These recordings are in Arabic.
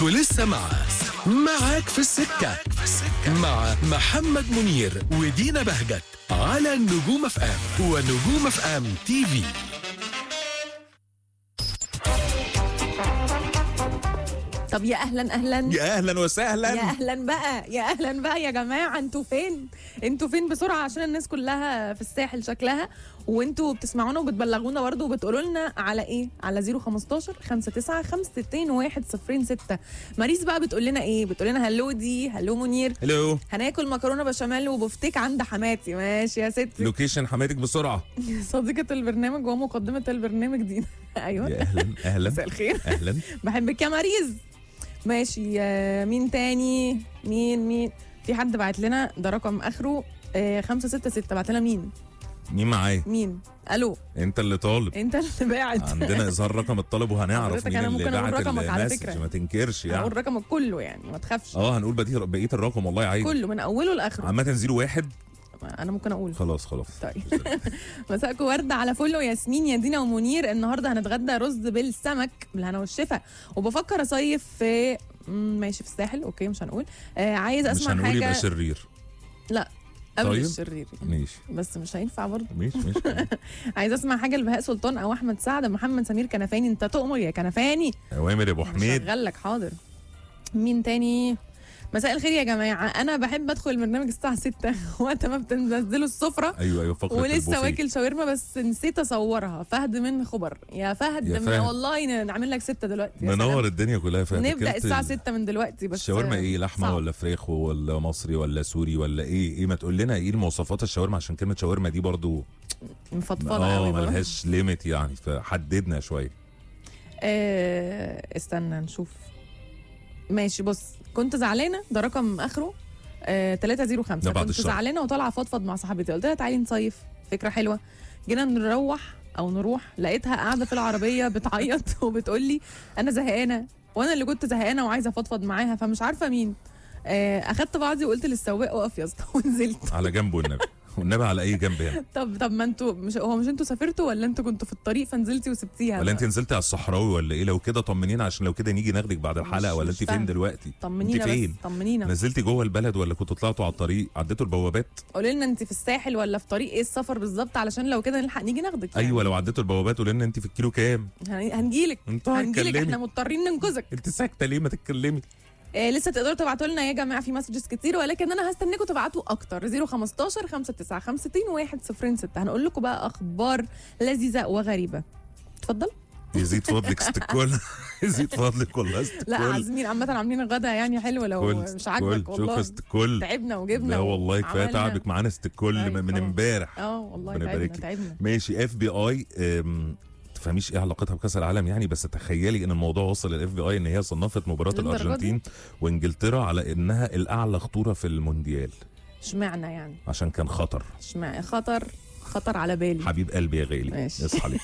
ولسه معاك في السكة مع محمد منير ودينا بهجت على نجوم اف ام ونجوم اف ام تي في. طب يا اهلا يا اهلا وسهلا يا اهلا بقى يا جماعه، انتوا فين بسرعه عشان الناس كلها في الساحل شكلها، وانتوا بتسمعونا وبتبلغونا برضه وبتقولوا لنا على ايه؟ على 015 59 52 106. ماريس بقى بتقول لنا ايه؟ بتقول لنا هلو دي، هلو منير، هلو، هناكل مكرونه بشاميل وبفتيك عند حماتي. ماشي يا ستي. لوكيشن حماتك بسرعه. صديقه البرنامج ومقدمه البرنامج دي. ايوه يا اهلا مساء الخير. اهلا بحبك يا ماريز. ماشي. مين تاني؟ مين في حد بعت لنا ده رقم اخره 566. بعت لنا مين معايا؟ مين؟ الو، انت اللي طالب، انت اللي باعت. عندنا اظهار رقم الطلب وهنعرف حضرتك مين أنا اللي ممكن أقول بعت رقمك على المسج، فكرة. ما تنكرش يعني. هقول رقمك كله يعني، ما تخافش. هنقول بقيه الرقم والله عادي، كله من اوله لاخره. عامه 01. انا ممكن اقول خلاص طيب. مساءكم ورد على فل وياسمين يا دينا ومنير. النهارده هنتغدى رز بالسمك بالهنا والشفا، وبفكر اصيف في ماشي في الساحل. اوكي مش هنقول. عايز اسمع مش هنقول حاجه. يبقى شرير. لا قبل طيب. الشرير ماشي بس مش هينفع برضه. ماشي عايز اسمع حاجه لبهاء سلطان او احمد سعد، محمد سمير كنفاني. انت تؤمر يا كنفاني. اوامر يا ابو حميد. شغال لك حاضر. مين تاني؟ مساء الخير يا جماعه، انا بحب ادخل البرنامج الساعه 6 وقت ما بتنزلوا السفره. ايوه فقره ولسه البوفيه. واكل شاورما بس نسيت اصورها. فهد من خبر. يا فهد. والله نعمل لك 6 دلوقتي. منور الدنيا كلها. فهد نبدا الساعه 6 من دلوقتي. بس الشاورما ايه؟ لحمه صعب. ولا فراخ ولا مصري ولا سوري ولا ايه ما تقول لنا ايه المواصفات الشاورما، عشان كلمه شاورما دي برضو مفضفضه قوي. ملهاش ليميت يعني، فحددنا شويه. استنى نشوف. ماشي بص، كنت زعلانه. ده رقم اخره 305. كنت زعلانه وطالعه فضفض مع صاحبتي، قلت لها تعالي نصيف، فكره حلوه. جينا نروح لقيتها قاعده في العربيه بتعيط وبتقول لي انا زهقانه، وانا اللي كنت زهقانه وعايزه افضفض معاها، فمش عارفه مين. اخدت بعضي وقلت للسواق اقف يا اسطى ونزلت على جنبه والنبي على اي جنب هنا. طب ما انتوا مش انتوا سافرتوا ولا انتوا كنتوا في الطريق فنزلتي وسبتيها؟ ولا انت نزلتي على الصحراوي ولا ايه؟ لو كده طمنينا، عشان لو كده نيجي ناخدك بعد الحلقه. ولا انت فين دلوقتي؟ طمنينا انت فين؟ بس طمنينا. نزلتي جوه البلد ولا كنتوا طلعتوا على الطريق عديتوا البوابات؟ قولي لنا انت في الساحل ولا في طريق ايه السفر بالظبط، علشان لو كده نلحق نيجي ناخدك يعني. ايوه لو عديتوا البوابات قولي لنا انت في الكيلو كام. هنجيلك هتكلمي. احنا مضطرين ننقذك. انت ساكته ليه؟ ما تتكلمي. لسه تقدروا تبعتوا لنا يا جماعه في مسجز كتير، ولكن انا هستناكم تبعتوا اكتر. 015 59 52 106. هنقول لكم بقى اخبار لذيذه وغريبه. اتفضل. يزيد فضلك استكول. يزيد فضلك والله استكول. لا عازمين عامه، عاملين غدا يعني حلو. لو مش عاجبك والله. شوف استكول. تعبنا وجبنا. لا والله كفايه تعبك معانا استكول من امبارح. والله تعبنا. ماشي. FBI تفهميش ايه علاقتها بكاس العالم يعني، بس تخيلي ان الموضوع وصل للاف بي اي ان هي صنفت مباراه الارجنتين وانجلترا على انها الاعلى خطوره في المونديال. اشمعنى يعني؟ عشان كان خطر. اشمعنى خطر على بالي. حبيب قلبي يا غالي. ماشي. اصحى لك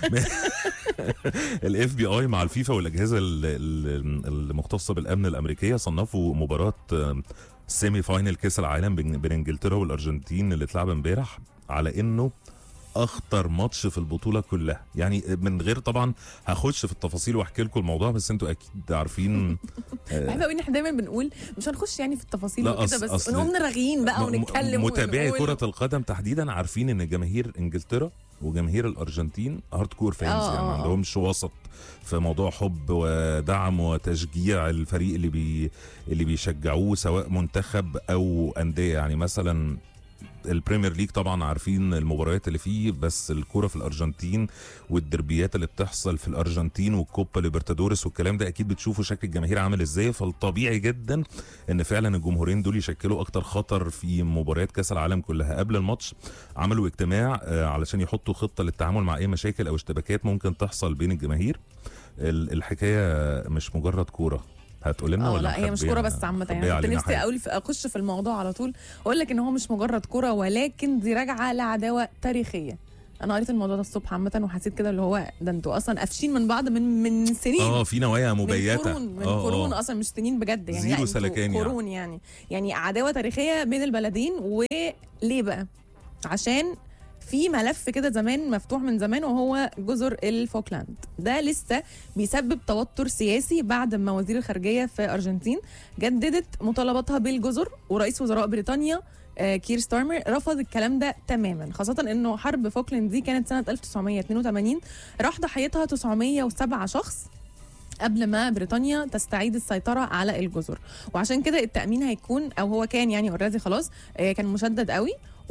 الاف بي اي مع الفيفا والاجهزه المختصه بالامن الامريكيه صنفوا مباراه سيمي فاينل كاس العالم بين انجلترا والارجنتين اللي اتلعب امبارح على انه اخطر ماتش في البطوله كلها. يعني من غير طبعا هخش في التفاصيل واحكي لكم الموضوع، بس انتوا اكيد عارفين. بحب قوي ان احنا دايما بنقول مش هنخش يعني في التفاصيل وكده، بس نقوم نرغين بقى ونتكلم. متابعي كره القدم تحديدا عارفين ان جماهير انجلترا وجماهير الارجنتين هارد كور فانز، يعني ما عندهمش وسط في موضوع حب ودعم وتشجيع الفريق اللي بيشجعوه سواء منتخب او انديه. يعني مثلا البريمير ليج طبعا عارفين المباريات اللي فيه، بس الكوره في الارجنتين والدربيات اللي بتحصل في الارجنتين والكوبا ليبرتادوريس والكلام ده اكيد بتشوفوا شكل الجماهير عامل ازاي. فالطبيعي جدا ان فعلا الجمهورين دول يشكلوا اكتر خطر في مباريات كاس العالم كلها. قبل الماتش عملوا اجتماع علشان يحطوا خطه للتعامل مع اي مشاكل او اشتباكات ممكن تحصل بين الجماهير. الحكايه مش مجرد كوره. هتقول لنا ولا لا هي مش كوره بس عامه يعني. كنت نفسي اخش في الموضوع على طول واقول لك ان هو مش مجرد كوره، ولكن دي راجعه لعداوه تاريخيه. انا قريت الموضوع ده الصبح عامه وحسيت كده اللي هو ده انتوا اصلا قافشين من بعض من سنين. في نوايا مبيته من قرون اصلا، مش سنين بجد يعني. زيرو سلكان قرون يعني عداوه تاريخيه بين البلدين. وليه بقى؟ عشان في ملف كده زمان مفتوح من زمان، وهو جزر الفوكلاند. ده لسه بيسبب توتر سياسي بعد ما وزير الخارجيه في ارجنتين جددت مطالباتها بالجزر، ورئيس وزراء بريطانيا كير ستارمر رفض الكلام ده تماما، خاصة انه حرب فوكلاند دي كانت سنة 1982 راح ضحيتها 907 شخص قبل ما بريطانيا تستعيد السيطرة على الجزر. وعشان كده التأمين هيكون، أو هو كان يعني اوريدي خلاص كان مشدد قوي.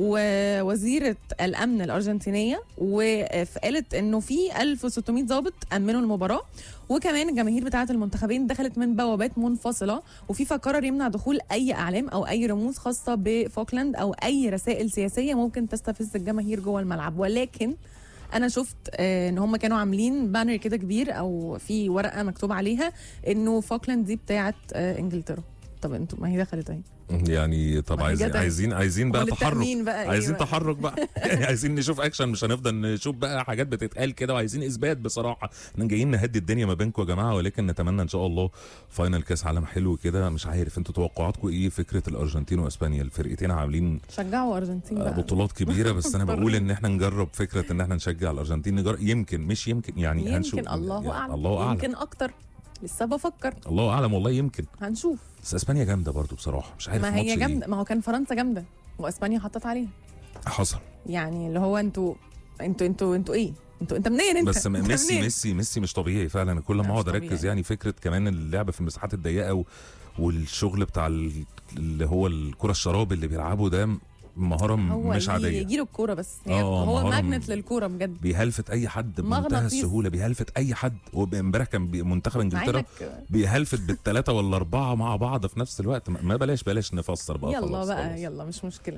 ووزيرة الأمن الأرجنتينية وقالت إنه في 1600 ضابط أمنوا المباراة، وكمان الجماهير بتاعة المنتخبين دخلت من بوابات منفصلة، وفيفا قرر يمنع دخول أي أعلام أو أي رموز خاصة بفوكلاند أو أي رسائل سياسية ممكن تستفز الجماهير جوه الملعب. ولكن انا شفت ان هم كانوا عاملين بانر كده كبير او في ورقه مكتوب عليها انه فوكلاند دي بتاعه انجلترا. طب انتوا ما هي دخلت اهي يعني. طب عايزين بقى تحرك بقى، عايزين تحرك بقى. يعني عايزين نشوف اكشن، مش هنفضل نشوف بقى حاجات بتتقال كده، وعايزين اثبات. بصراحه احنا جايين نهدي الدنيا ما بينكم يا جماعه، ولكن نتمنى ان شاء الله فاينل كاس عالم حلو كده. مش عارف انتوا توقعاتكم ايه؟ فكره الارجنتين واسبانيا، الفرقتين عاملين شجعوا ارجنتين بقى بطولات كبيره، بس انا بقول ان احنا نجرب فكره ان احنا نشجع الارجنتين. نجرب، يمكن مش يمكن يعني هنشوف. الله اعلم، الله اعلم، يمكن اكتر، لسه بفكر، الله اعلم والله، يمكن هنشوف. بس اسبانيا جامده برضو بصراحه، مش عارف ما هي جامده إيه؟ ما هو كان فرنسا جامده واسبانيا حطت عليها. حصل يعني اللي هو انتوا ايه؟ انت منين انت؟ بس ميسي مش طبيعي فعلا. كل ما اقعد اركز يعني فكره كمان اللعب في المساحات الضيقه والشغل بتاع اللي هو الكره الشراب اللي بيلعبوا ده مهاره مش عاديه. يجي له الكوره بس هو ماجنت للكوره بجد، بيهلفت اي حد بمنتهى السهوله، بيهلفت اي حد. وامبارح كان منتخب انجلترا بيهلفت بالثلاثه ولا اربعه مع بعض في نفس الوقت. ما بلاش نفسر بقى، يلا بقى خلاص. يلا مش مشكله.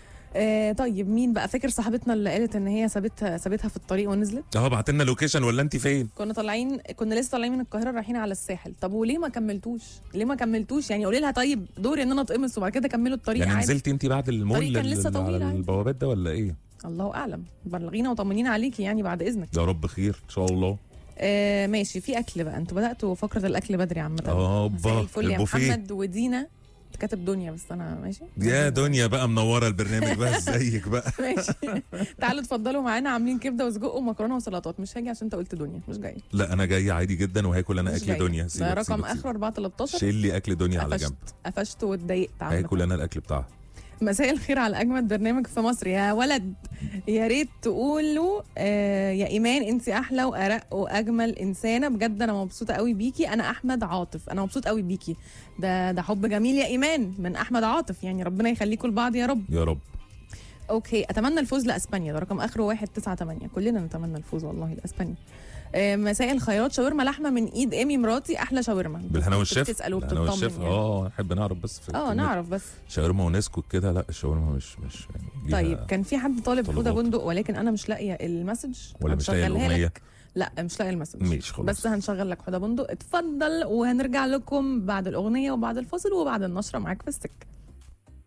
طيب مين بقى فاكر صاحبتنا اللي قالت ان هي سابتها في الطريق ونزلت؟ بعت لنا لوكيشن ولا انت فين؟ كنا لسه طالعين من القاهره رايحين على الساحل. طب وليه ما كملتوش؟ يعني قولي لها طيب دوري ان انا اتقمص وبعد كده كملوا الطريق يعني عادي. نزلتي انت بعد المول كان لسه طويل على البوابات ده ولا ايه؟ الله اعلم، بلغينا وطمنينا عليكي يعني بعد اذنك. يا رب خير ان شاء الله. ماشي. في اكل بقى، انتوا بداتوا فقره الاكل بدري عامه. الفل يا محمد ودينا كاتب دنيا، بس انا ماشي يا دنيا بقى منوره البرنامج بقى. ازيك بقى؟ ماشي. تعالوا اتفضلوا معانا، عاملين كبده وسجق ومكرونه وسلطات. مش هاجي عشان انت قلت دنيا، مش جاي. لا انا جاي عادي جدا، وهاكل انا اكل دنيا. ده رقم اخره 413. شيل لي اكل دنيا على جنب. قفشت واتضايقت. هاكل انا الاكل بتاعها. مساء الخير على اجمد برنامج في مصر يا ولد. يا ريت تقولوا يا ايمان انت احلى وارق واجمل انسانه بجد. انا مبسوطه قوي بيكي. انا احمد عاطف. انا مبسوط قوي بيكي. ده حب جميل يا ايمان من احمد عاطف. يعني ربنا يخليكم لبعض يا رب. يا رب. اوكي. اتمنى الفوز لاسبانيا. ده رقم اخره 198. كلنا نتمنى الفوز والله لاسبانيا. مساء الخيرات. شاورما لحمه من ايد ايمي مراتي، احلى شاورما. بالهنا والشيف. بتسال وبتطمن يعني. نحب نعرف بس نعرف بس شاورما ونسكوت كده. لا الشاورما مش يعني. طيب كان في حد طالب حوده بندق، ولكن انا مش لاقيه المسج ولا مش لاقيه الاغنيه. لا مش لاقيه المسج. ماشي خلاص، بس هنشغل لك حوده بندق. اتفضل، وهنرجع لكم بعد الاغنيه وبعد الفاصل وبعد النشره معاك في السكه.